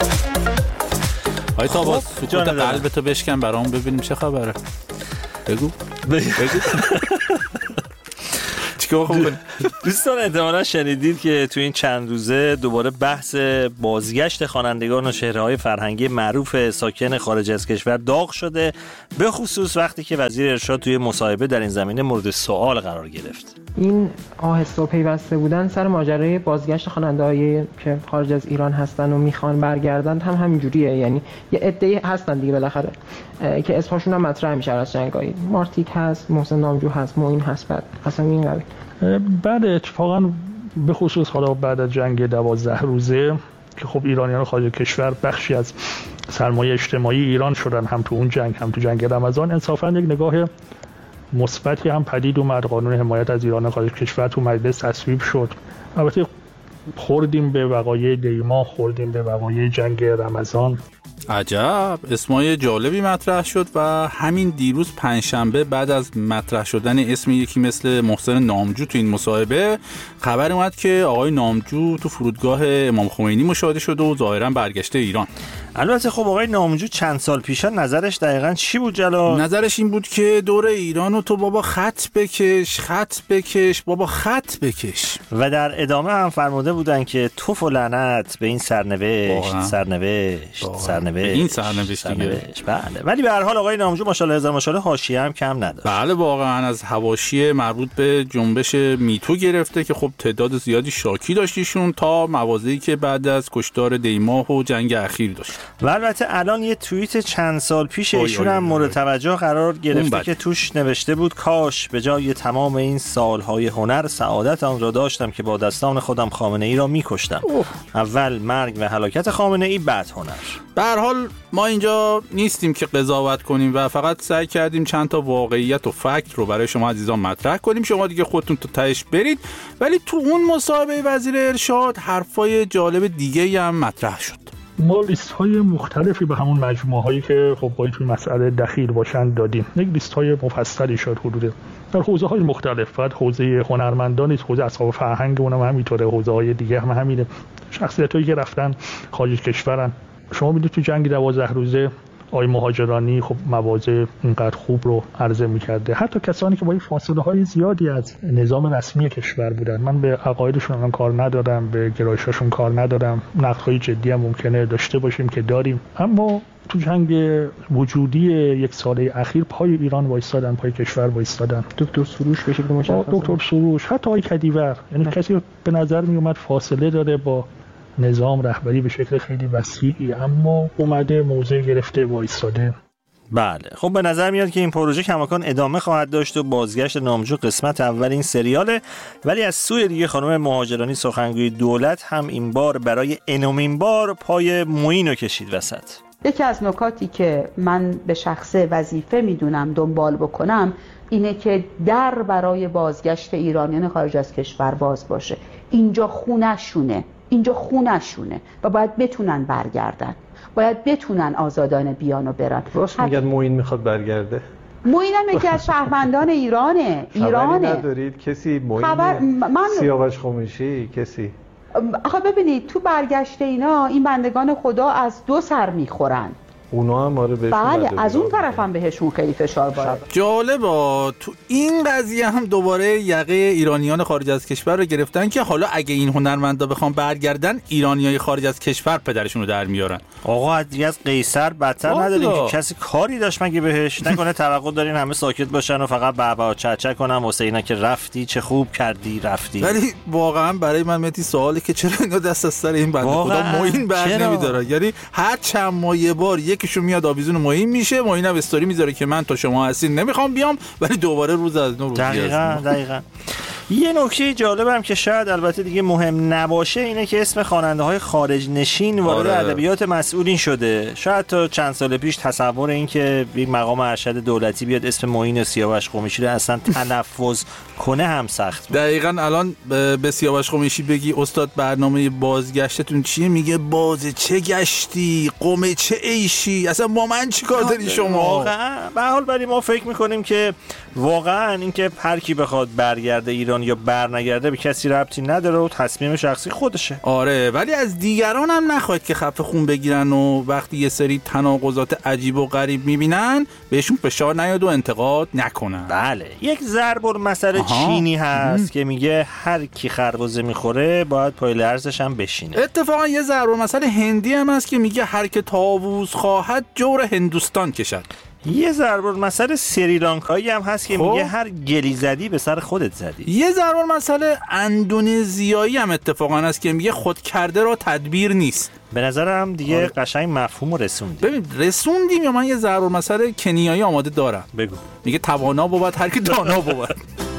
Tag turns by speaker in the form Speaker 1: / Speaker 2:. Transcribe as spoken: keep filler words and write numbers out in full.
Speaker 1: آی تابا سکوت قلبتو بشکن برامون ببینیم چه خبره. بگو بگو چیکار کنیم؟
Speaker 2: دوستان احتمالاً شنیدید که تو این چند روزه دوباره بحث بازگشت خوانندگان و چهره‌های فرهنگی معروف ساکن خارج از کشور داغ شده، به خصوص وقتی که وزیر ارشاد توی مصاحبه در این زمینه مورد سوال قرار گرفت.
Speaker 3: این آهسته و پیوسته بودن سر ماجرای بازگشت خواننده‌هایی که خارج از ایران هستن و میخوان برگردن هم همینجوریه. یعنی یه عده‌ای هستن دیگه بالاخره که اسمشون هم مطرح میشه از جنگایی. مارتیک هست، محسن نامجو هست، معین هست، بعد اصلا این قبیل.
Speaker 4: بعد اتفاقا به خصوص حالا بعد از جنگ دوازده روزه که خب ایرانیان خارج کشور بخشی از سرمایه اجتماعی ایران شدن، هم تو اون جنگ هم تو جنگ رمضان، انصافا یک نگاه مثبتی هم پدید اومد. قانون حمایت از ایران خارج کشور تو مجلس تصویب شد. البته خوردیم به وقایع دیما، خوردیم به وقایع جنگ رمضان.
Speaker 1: عجب، اسمای جالبی مطرح شد و همین دیروز پنجشنبه بعد از مطرح شدن اسم یکی مثل محسن نامجو تو این مصاحبه، خبر اومد که آقای نامجو تو فرودگاه امام خمینی مشاهده شده و ظاهرا برگشته ایران.
Speaker 2: البته خب آقای نامجو چند سال پیشا نظرش دقیقاً چی بود جلال؟
Speaker 1: نظرش این بود که دور ایرانو تو بابا خط بکش، خط بکش، بابا خط بکش.
Speaker 2: و در ادامه هم فرموده بودن که توف و لعنت به این سرنوشت، سرنوشت، سرنوشت.
Speaker 1: این سرنوشت دیگه.
Speaker 2: بله. ولی به هر حال آقای نامجو ماشاءالله هزار ماشاءالله حاشیه هم کم نداشت.
Speaker 1: بله واقعا از حواشی مربوط به جنبش میتو گرفته که خب تعداد زیادی شاکی داشتیشون تا موازی که بعد از کشتار دیماه و جنگ اخیر داشت.
Speaker 2: و البته الان یه توییت چند سال پیش ایشون هم مورد توجه قرار گرفته که توش نوشته بود کاش به جای تمام این سالهای هنر سعادت آن را داشتم که با دستان خودم خامنه ای را میکشتم. اول مرگ و هلاکت خامنه ای، بعد هنر.
Speaker 1: به هر حال ما اینجا نیستیم که قضاوت کنیم و فقط سعی کردیم چند تا واقعیت و فکت رو برای شما عزیزان مطرح کنیم. شما دیگه خودتون تو تهش برید. ولی تو اون مصاحبه وزیر ارشاد حرفای جالب دیگه هم مطرح شد.
Speaker 4: ما لیست های مختلفی به همون مجموعه هایی که خب با این توی مسئله دخیل باشن دادیم. یک لیست های مفصلی شد حدوده در حوزه های مختلف. بعد حوزه هنرمندان، حوزه اصحاب فرهنگ اونم همینطوره، حوزه های دیگه هم همینه. شخصیت هایی که رفتن خارج کشورن. شما میدونید تو جنگ دوازده روزه آقای مهاجرانی خب مواضع اینقدر خوب رو عرضه می‌کرده. حتی کسانی که با فاصله های زیادی از نظام رسمی کشور بودن. من به عقایدشون هم کار ندارم، به گرایشاشون کار ندارم. نقدهای جدی هم ممکنه داشته باشیم که داریم، اما تو جنگ وجودی یک ساله اخیر پای ایران وایستادن، پای کشور وایستادن.
Speaker 3: دکتر سروش به شکل مشخص،
Speaker 4: دکتر سروش، حتی آقای کدیور، یعنی کسی به نظر می اومد فاصله داره با نظام رهبری به شکل خیلی وسیعی، اما اومده موضع گرفته وایستاده.
Speaker 2: بله خب به نظر میاد که این پروژه کماکان ادامه خواهد داشت و بازگشت نامجو قسمت اول این سریاله. ولی از سوی دیگه خانم مهاجرانی سخنگوی دولت هم این بار برای انومین بار پای معین رو کشید وسط.
Speaker 5: یکی از نکاتی که من به شخص وظیفه میدونم دنبال بکنم اینه که در برای بازگشت ایرانیان خارج از کشور باز باشه. اینجا خونه‌شونه، اینجا خونه‌شونه و باید بتونن برگردن، باید بتونن آزادانه بیان و برن.
Speaker 6: راست میگن معین میخواد برگرده؟
Speaker 5: معین هم یکی از شهروندان ایرانه. ایرانه.
Speaker 6: خبری ندارید کسی معین؟
Speaker 5: خبر من
Speaker 6: سیاوش خمیشی کسی؟
Speaker 5: آخه ببینید تو برگشت اینا این بندگان خدا از دو سر میخورن.
Speaker 6: اونا هم آره بهشون
Speaker 5: بله از اون طرف هم بهشون خیلی فشار وارد.
Speaker 1: جالبه تو این قضیه هم دوباره یقه ایرانیان خارج از کشور رو گرفتن که حالا اگه این هنرمندا بخوام برگردن ایرانیای خارج از کشور پدرشون رو در میارن.
Speaker 2: آقا دیگه از قیصر بدتر نداریم که کسی کاری داشت مگه بهش؟ نکنه توقع دارین همه ساکت باشن و فقط بابا چچ کنن واسه اینا که رفتی چه خوب کردی رفتی.
Speaker 1: ولی واقعا برای من متی سوالی که چرا اینا دست از سر این بنده خدا معین بر نمیداره؟ یعنی هر چند ماه یه بار یکیشون میاد آویزون معین میشه، معین هم استوری میذاره که من تا شما هستین نمیخوام بیام، ولی دوباره روز از نو روز
Speaker 2: دقیقاً دقیقاً. یه نکته جالبم که شاید البته دیگه مهم نباشه اینه که اسم خواننده‌های خارج نشین وارد ادبیات مسئولین شده. شاید تا چند سال پیش تصور این که یک مقام ارشد دولتی بیاد اسم معین سیاوش خمیشی رو اصلا تلفظ کنه هم سخت بود.
Speaker 1: دقیقاً الان به سیاوش خمیشی بگی استاد برنامه بازگشتتون چیه، میگه باز چه گشتی، قم چه عیشی، اصلا با من چیکار داری شما؟
Speaker 2: واقعا به حال ولی ما فکر می‌کنیم که واقعا اینکه هر کی بخواد برگرده ایران ایران یا برنگرده به کسی ربطی نداره و تصمیم شخصی خودشه.
Speaker 1: آره، ولی از دیگران هم نخواهید که خفه خون بگیرن و وقتی یه سری تناقضات عجیب و غریب میبینن بهشون فشار نیاد و انتقاد نکنن.
Speaker 2: بله، یک ضرب المثل چینی هست ام. که میگه هر کی خربزه میخوره باید پای لرزش هم بشینه.
Speaker 1: اتفاقا یه ضرب المثل هندی هم هست که میگه هر که طاووس خواهد جور هندوستان کشد.
Speaker 2: یه ضرب المثل سریلانکایی هم هست که خب؟ میگه هر گلی زدی به سر خودت زدی.
Speaker 1: یه ضرب المثل اندونزیایی هم اتفاقا هست که میگه خود کرده را تدبیر نیست.
Speaker 2: به نظرم دیگه آره. قشنگ مفهومو رسوندیم.
Speaker 1: ببین رسوندیم یا من یه ضرب المثل کنیایی آماده دارم.
Speaker 2: بگو.
Speaker 1: میگه توانا بود هر کی دانا بود.